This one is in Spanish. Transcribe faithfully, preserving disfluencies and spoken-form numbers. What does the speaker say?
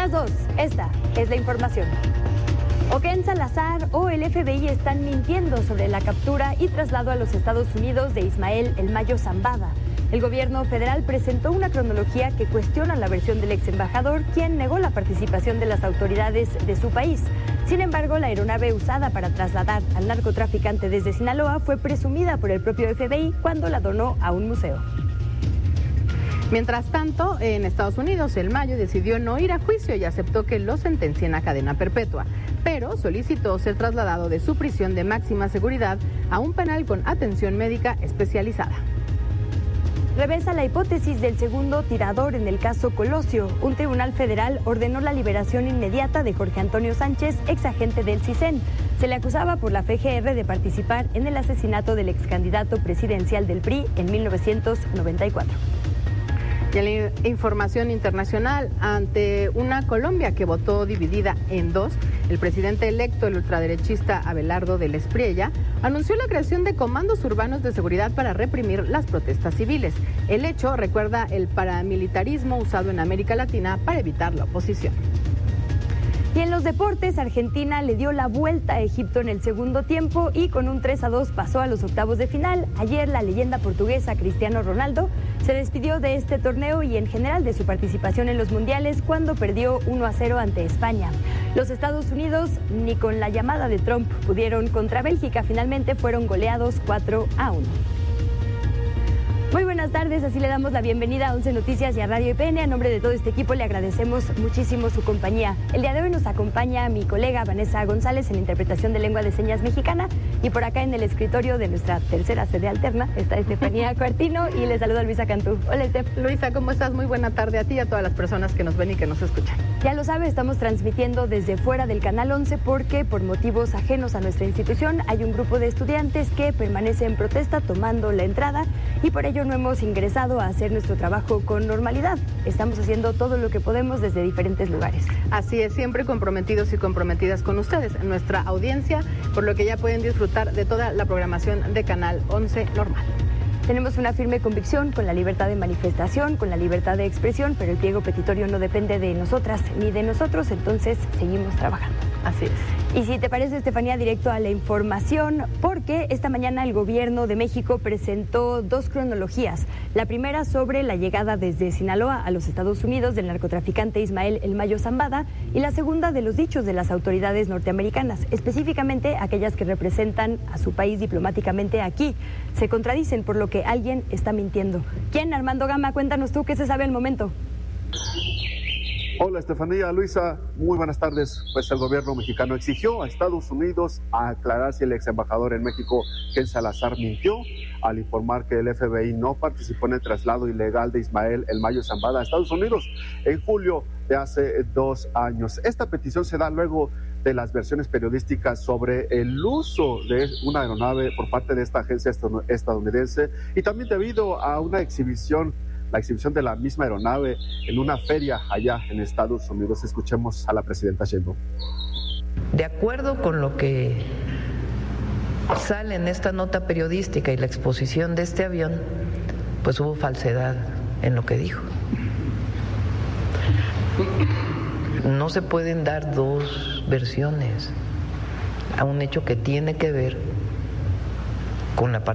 las dos, esta es la información. O Ken Salazar o el F B I están mintiendo sobre la captura y traslado a los Estados Unidos de Ismael El Mayo Zambada. El gobierno federal presentó una cronología que cuestiona la versión del ex embajador, quien negó la participación de las autoridades de su país. Sin embargo, la aeronave usada para trasladar al narcotraficante desde Sinaloa fue presumida por el propio F B I cuando la donó a un museo. Mientras tanto, en Estados Unidos, El Mayo decidió no ir a juicio y aceptó que lo sentencien a cadena perpetua, pero solicitó ser trasladado de su prisión de máxima seguridad a un penal con atención médica especializada. Revesa la hipótesis del segundo tirador en el caso Colosio. Un tribunal federal ordenó la liberación inmediata de Jorge Antonio Sánchez, exagente del CISEN. Se le acusaba por la F G R de participar en el asesinato del ex candidato presidencial del P R I en mil novecientos noventa y cuatro. Y en la información internacional, ante una Colombia que votó dividida en dos, el presidente electo, el ultraderechista Abelardo del Espriella, anunció la creación de comandos urbanos de seguridad para reprimir las protestas civiles. El hecho recuerda el paramilitarismo usado en América Latina para evitar la oposición. Y en los deportes, Argentina le dio la vuelta a Egipto en el segundo tiempo y con un tres a dos pasó a los octavos de final. Ayer la leyenda portuguesa Cristiano Ronaldo se despidió de este torneo y en general de su participación en los mundiales cuando perdió uno a cero ante España. Los Estados Unidos ni con la llamada de Trump pudieron contra Bélgica, finalmente fueron goleados cuatro a uno. Muy buenas tardes, así le damos la bienvenida a once Noticias y a Radio I P N. A nombre de todo este equipo le agradecemos muchísimo su compañía. El día de hoy nos acompaña mi colega Vanessa González en la interpretación de lengua de señas mexicana y por acá en el escritorio de nuestra tercera sede alterna está Estefanía Cuartino y le saluda Luisa Cantú. Hola, Estef. Luisa, ¿cómo estás? Muy buena tarde a ti y a todas las personas que nos ven y que nos escuchan. Ya lo sabe, estamos transmitiendo desde fuera del Canal once porque por motivos ajenos a nuestra institución hay un grupo de estudiantes que permanece en protesta tomando la entrada y por ello no hemos ingresado a hacer nuestro trabajo con normalidad. Estamos haciendo todo lo que podemos desde diferentes lugares. Así es, siempre comprometidos y comprometidas con ustedes, nuestra audiencia, por lo que ya pueden disfrutar de toda la programación de Canal once normal. Tenemos una firme convicción con la libertad de manifestación, con la libertad de expresión, pero el pliego petitorio no depende de nosotras ni de nosotros, entonces seguimos trabajando. Así es. Y si te parece, Estefanía, directo a la información, porque esta mañana el gobierno de México presentó dos cronologías. La primera sobre la llegada desde Sinaloa a los Estados Unidos del narcotraficante Ismael El Mayo Zambada y la segunda de los dichos de las autoridades norteamericanas, específicamente aquellas que representan a su país diplomáticamente aquí. Se contradicen, por lo que alguien está mintiendo. ¿Quién? Armando Gama, cuéntanos tú qué se sabe al momento. Hola Estefanía, Luisa, muy buenas tardes. Pues el gobierno mexicano exigió a Estados Unidos a aclarar si el ex embajador en México, Ken Salazar, mintió al informar que el F B I no participó en el traslado ilegal de Ismael El Mayo Zambada a Estados Unidos en julio de hace dos años. Esta petición se da luego de las versiones periodísticas sobre el uso de una aeronave por parte de esta agencia estadounidense y también debido a una exhibición la exhibición de la misma aeronave en una feria allá en Estados Unidos. Escuchemos a la presidenta Sheinbaum. De acuerdo con lo que sale en esta nota periodística y la exposición de este avión, pues hubo falsedad en lo que dijo. No se pueden dar dos versiones a un hecho que tiene que ver con la participación